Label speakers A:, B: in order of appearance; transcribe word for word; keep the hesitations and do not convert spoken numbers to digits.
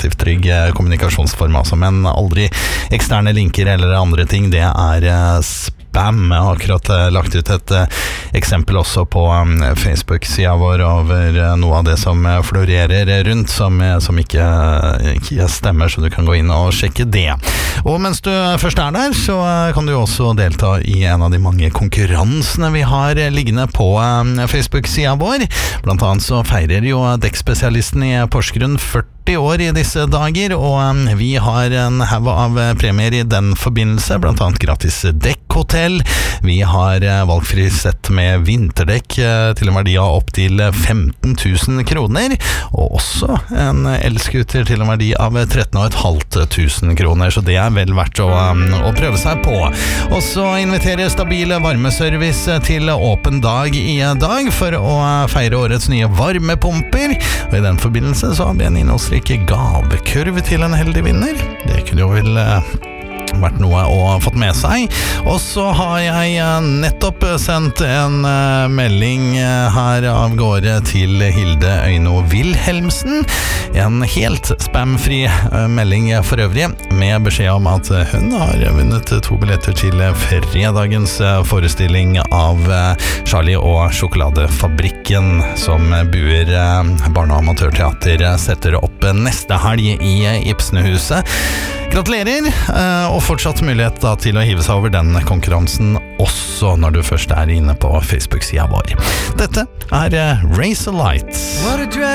A: relativt trygg kommunikasjonsform altså, men aldri eksterne linker eller andre ting, det er spam. Jeg har akkurat lagt ut et eksempel også på Facebook-siden vår over noe av det som florerer rundt, som, som ikke, ikke stemmer, så du kan gå inn og sjekke det. Og mens du først er der, så kan du også delta i en av de mange konkurransene vi har liggende på Facebook-siden vår. Blant annet så feirer jo dekkspesialisten i Porsgrunn førti år i disse dager, og vi har en haug av premier i den forbindelse, blant annet gratis dekkhotell. Vi har valgfri sett med vinterdekk til en verdi av opp til femten tusen kroner, og også en elskuter til en verdi av tretten tusen fem hundre kroner, så det er vel verdt å, å prøve seg på. Og så inviterer Stabile varmeservice til åpen dag i dag for å feire årets nye varmepumper, og i den forbindelse så har vi en innholdsrik gavekurv til en heldig vinner. Det kunne jo vel vært noe å fått med seg. Og så har jeg nettopp sendt en melding her av gårde til Hilde Øyno Wilhelmsen. En helt spamfri melding for øvrig, med beskjed om at hun har vunnet to billetter til fredagens forestilling av Charlie og Sjokoladefabrikken, som Buer Barne- og Amatørteater setter opp neste helg i Ibsenhuset. Gratulerer, og fortsatt mulighet da til å hive seg over den konkurransen også når du først er inne på Facebook-siden vår. Dette er Raise a Light.